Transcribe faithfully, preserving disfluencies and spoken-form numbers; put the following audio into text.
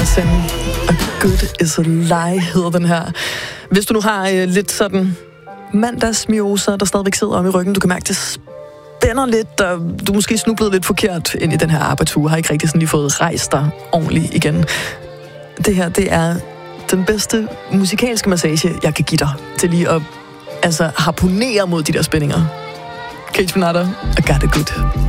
Martin. A Good Is a Lie hedder den her. Hvis du nu har øh, lidt sådan mandagsmioser, der stadigvæk sidder om i ryggen, du kan mærke, det spænder lidt, og du er måske snublet lidt forkert ind i den her arbejdsuge, har ikke rigtig sådan lige fået rejst dig ordentligt igen. Det her, det er den bedste musikalske massage, jeg kan give dig, til lige at altså, harponere mod de der spændinger. Cage Venata, I Got It Good.